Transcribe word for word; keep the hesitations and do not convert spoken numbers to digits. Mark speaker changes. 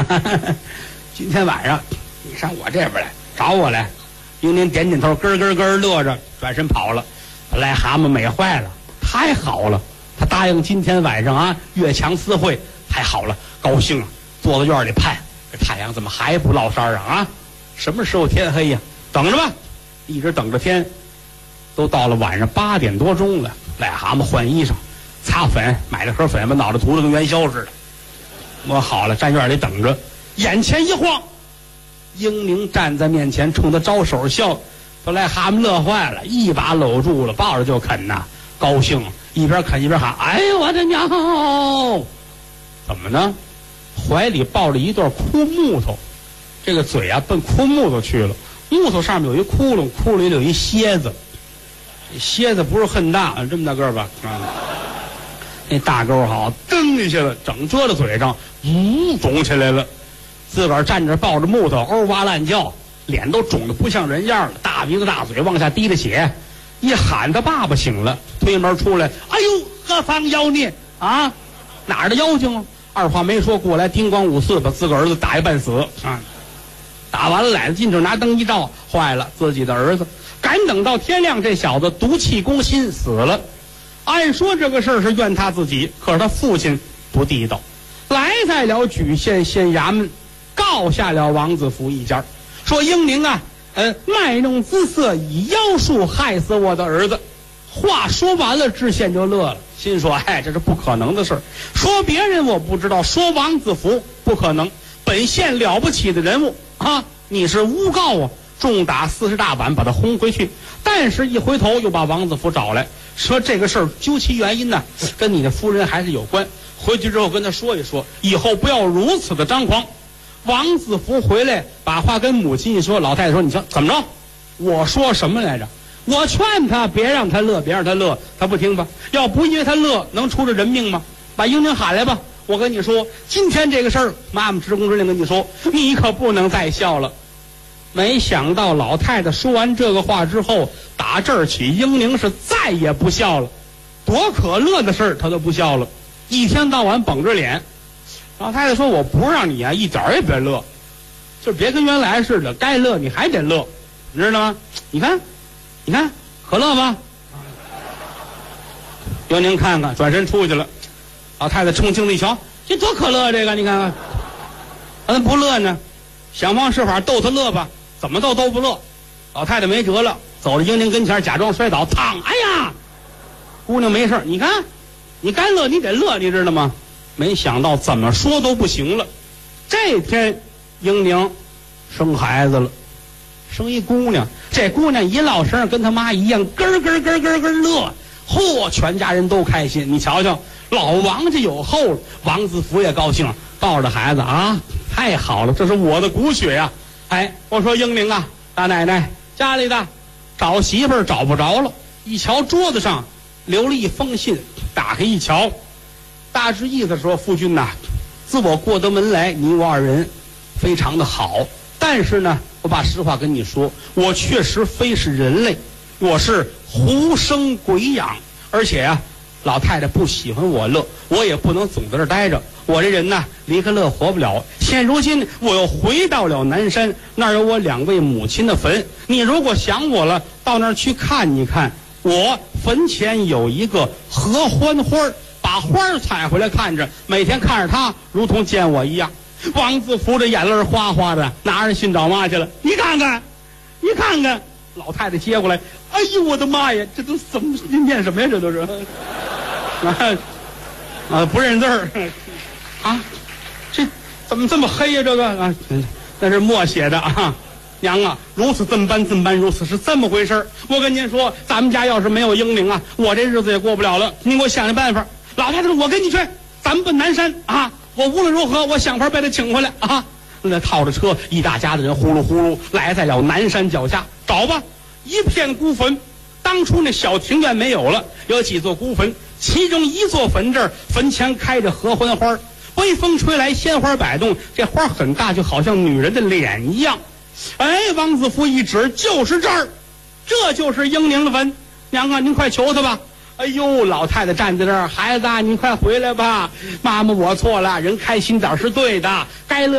Speaker 1: 今天晚上你上我这边来找我来。英宁点点头，咯咯咯乐着，转身跑了。癞蛤蟆美坏了，太好了！他答应今天晚上啊越墙私会，太好了，高兴啊！坐在院里盼，这太阳怎么还不落山啊？啊，什么时候天黑呀？等着吧，一直等着天，都到了晚上八点多钟了。癞蛤蟆换衣裳，擦粉，买了盒粉，把脑袋涂得跟元宵似的，摸好了，站院里等着。眼前一晃，英宁站在面前，冲他招手笑。后来蛤蟆乐坏了，一把搂住了，抱着就啃呐，高兴，一边啃一边喊：“哎呦我的娘！”怎么呢？怀里抱着一段枯木头，这个嘴啊奔枯木头去了。木头上面有一窟窿，窟窿里有一蝎子，蝎子不是很大，这么大个儿吧？啊，那大钩好，蹬进去了，整遮到嘴上，呜，肿起来了。自个儿站着抱着木头，嗷哇乱叫。脸都肿得不像人样了，大鼻子大嘴往下滴着血，一喊他爸爸醒了，推门出来，哎呦，何方妖孽啊？哪儿的妖精啊？二话没说过来，叮咣五四把自个儿子打一半死啊！打完了，奶奶进去拿灯一照，坏了，自己的儿子，赶等到天亮，这小子毒气攻心死了。按说这个事儿是怨他自己，可是他父亲不地道，来在了莒县县衙门，告下了王子福一家。说英宁啊，呃，卖弄姿色，以妖术害死我的儿子。话说完了，知县就乐了，心说：“哎，这是不可能的事儿。说别人我不知道，说王子福不可能。本县了不起的人物啊，你是诬告啊，重打四十大板，把他轰回去。但是，一回头又把王子福找来，说这个事儿究其原因呢，跟你的夫人还是有关。回去之后跟他说一说，以后不要如此的张狂。”王子福回来把话跟母亲一说，老太太说：“你说怎么着？我说什么来着？我劝他别让他乐，别让他乐，他不听吧？要不因为他乐，能出这人命吗？把英宁喊来吧。我跟你说，今天这个事儿，妈妈职工之令跟你说，你可不能再笑了。”没想到老太太说完这个话之后，打这儿起，英宁是再也不笑了。多可乐的事儿，他都不笑了，一天到晚绷着脸。老太太说：“我不让你啊，一点也别乐，就别跟原来似的，该乐你还得乐，你知道吗？你看，你看，可乐吧？”英宁看看，转身出去了。老太太冲镜子一瞧，这多可乐，这个你看看，怎么不乐呢？想方设法逗他乐吧，怎么逗都不乐。老太太没辙了，走到英宁跟前，假装摔倒，嘡！哎呀，姑娘没事，你看，你该乐你得乐，你知道吗？没想到怎么说都不行了。这天，英宁生孩子了，生一姑娘。这姑娘一落声，跟他妈一样，咯咯咯咯咯乐。嚯，全家人都开心。你瞧瞧，老王家有后了，王子福也高兴，抱着孩子啊，太好了，这是我的骨血呀、啊！哎，我说英宁啊，大奶奶家里的找媳妇儿找不着了。一瞧桌子上留了一封信，打开一瞧。大致意思说，夫君呐、啊，自我过得门来，你我二人非常的好，但是呢，我把实话跟你说，我确实非是人类，我是狐生鬼养，而且啊，老太太不喜欢我乐，我也不能总在这儿待着，我这人呢，离开乐活不了。现如今我又回到了南山，那儿有我两位母亲的坟，你如果想我了，到那儿去看一看，我坟前有一个合欢花，把花采回来看着，每天看着它，如同见我一样。王子福着眼泪哗哗的，拿着信找妈去了。你看看，你看看，老太太接过来，哎呦我的妈呀，这都怎么念什么呀？这都是啊啊，不认字儿啊，这怎么这么黑呀？这个啊，那是默写的啊。娘啊，如此这么般这么般如此是这么回事。我跟您说，咱们家要是没有英灵啊，我这日子也过不了了。您给我想想办法。老太太说：“我跟你去，咱们奔南山啊！我无论如何，我想法把他请回来啊！”那套着车，一大家子人呼噜呼噜来在了南山脚下，找吧，一片孤坟。当初那小庭院没有了，有几座孤坟，其中一座坟这儿坟前开着合欢花，微风吹来，鲜花摆动，这花很大，就好像女人的脸一样。哎，王子福一指，就是这儿，这就是英宁的坟。娘啊，您快求他吧。哎呦，老太太站在这儿，孩子啊，你快回来吧！妈妈，我错了，人开心点是对的，该乐。